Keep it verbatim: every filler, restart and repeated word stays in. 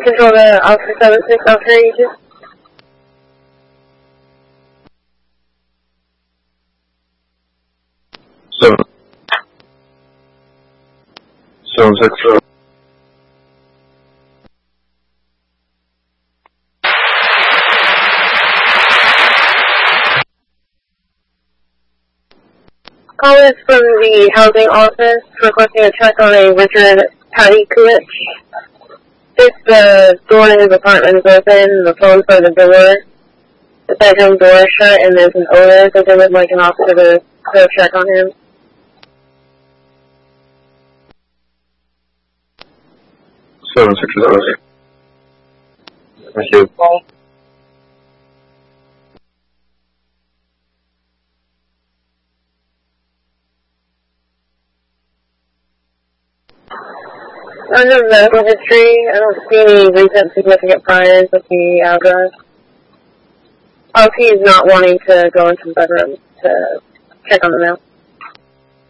Control the Officer seven six, Officer eighty-two. Seven. Seven six. Call is from the housing office requesting a check on a Richard Patty Kulich. If the door in his apartment is open, the phone's by the door, the bedroom door is shut, and there's an odor, so they would like an officer to, to check on him. Seven six zero. Thank you. Under medical history, I don't see any recent significant priors with the address. O P is not wanting to go into the bedroom to check on the mail.